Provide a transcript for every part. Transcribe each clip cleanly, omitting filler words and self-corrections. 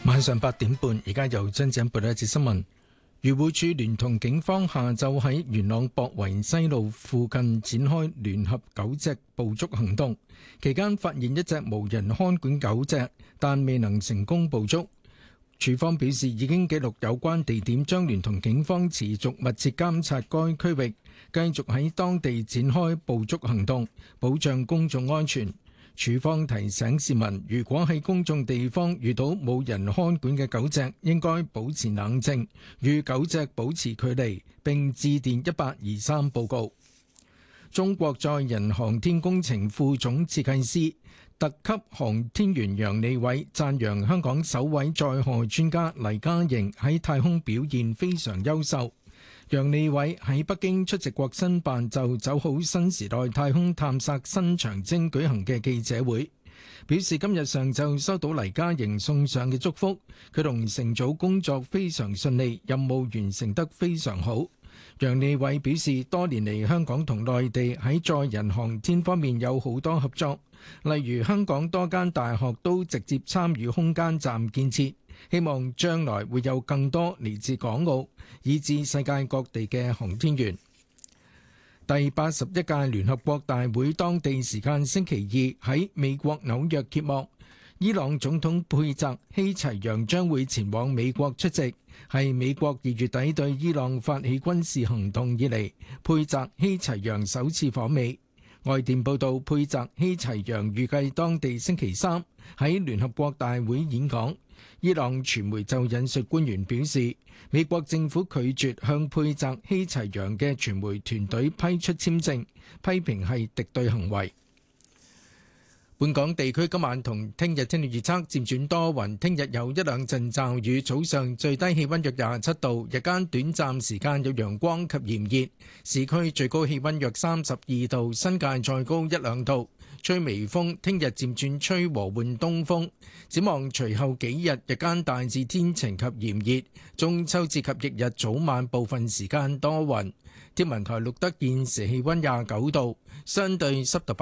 晚上8點半，而家由張景報道一節新聞。漁護署聯同警方下晝喺元朗博圍西路附近展開聯合狗隻捕捉行動，期間發現一隻無人看管狗隻，但未能成功捕捉。署方表示已經記錄有關地點，將聯同警方持續密切監察該區域，繼續喺當地展開捕捉行動，保障公眾安全。署方提醒市民，如果喺公眾地方遇到冇人看管嘅狗隻，應該保持冷靜，與狗隻保持距離，並致電1823報告。中國載人航天工程副總設計師、特級航天員楊利偉讚揚香港首位載荷專家黎嘉瑩喺太空表現非常優秀。楊利偉喺北京出席國新辦就走好新時代太空探索新長征舉行嘅記者會，表示今日上晝收到黎嘉瑩送上嘅祝福，佢同乘組工作非常順利，任務完成得非常好。楊利偉表示，多年嚟香港同內地喺載人航天方面有好多合作，例如香港多間大學都直接參與空間站建設，希望將來會有更多嚟自港澳以至世界各地嘅航天員。第81屆聯合國大會當地時間星期二喺美國紐約揭幕，伊朗總統佩澤希齊揚將會前往美國出席，係美國2月底對伊朗發起軍事行動以嚟，佩澤希齊揚首次訪美。外電報道，佩澤希齊揚預計當地星期三喺聯合國大會演講。伊朗傳媒就引述官員表示，美國政府拒絕向佩澤希齊揚嘅傳媒團隊批出簽證，批評係敵對行為。本港地區今晚同聽日天氣預測漸轉多雲，聽日有一兩陣驟雨，早上最低氣溫約27度，日間短暫時間有陽光及炎熱，市區最高氣溫約32度，新界再高一兩度，吹微風，聽日漸轉吹和緩東風。展望隨後幾日，日間大致天晴及炎熱，中秋節及翌日早晚部分時間多雲。天文台錄得現時氣溫29度，相對濕度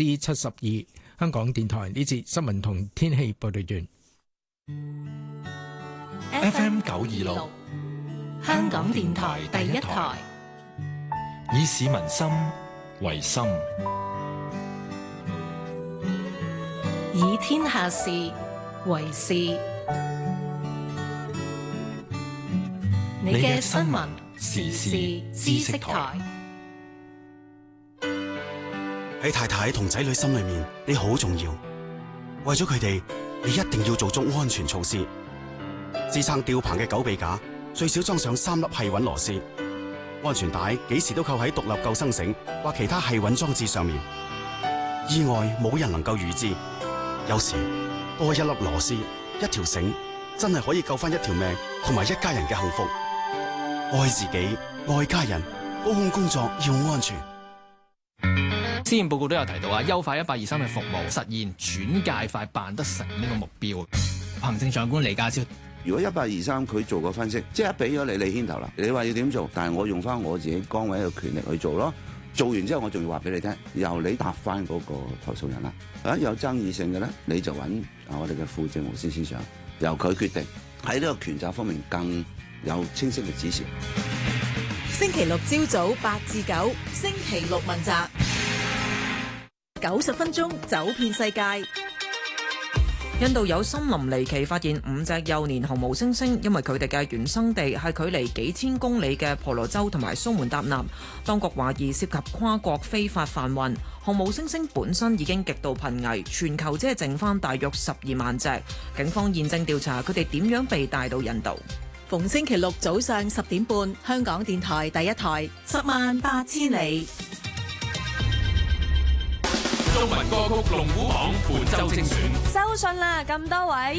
72%。香港電台呢節新聞同天氣報道完。 FM 926，香港電台第一台，以市民心為心， 以天下事為事。你嘅新聞時事知識台。 喺太太同仔女心裏面，你好重要。為咗佢哋，你一定要做足安全措施。支撐吊棚嘅狗臂架最少裝上3粒繫穩螺絲。安全帶幾時都扣喺獨立救生繩或其他繫穩裝置上面。意外冇人能夠預知，有時多一粒螺絲、一條繩，真係可以救翻一條命同埋一家人嘅幸福。愛自己，愛家人，高空工作要安全。 施政報告都有提到啊，優化1823嘅服務，實現轉介快辦得成呢個目標。行政長官李家超， 如果1823佢做個分析，即係俾咗你牽頭啦，你話要點做，但係我用翻我自己崗位嘅權力去做咯。做完之後，我仲要話俾你聽，由你答翻嗰個投訴人啦。有爭議性嘅咧，你就揾我哋嘅副政務司司長，由佢決定喺呢個權責方面更有清晰嘅指示。 星期六朝早8至9，星期六問責，90分鐘走遍世界。 印度有森林離奇發現5隻幼年紅毛猩猩，因為佢哋嘅原生地係距離幾千公里嘅婆羅洲同埋蘇門答臘，當局懷疑涉及跨國非法販運。紅毛猩猩本身已經極度瀕危，全球只係剩翻大約12萬隻。警方現正調查佢哋點樣被帶到印度。 逢星期六早上10點半，香港電台第一台，108000里。 中文歌曲龍虎榜本周精選， 收信啦，咁多位。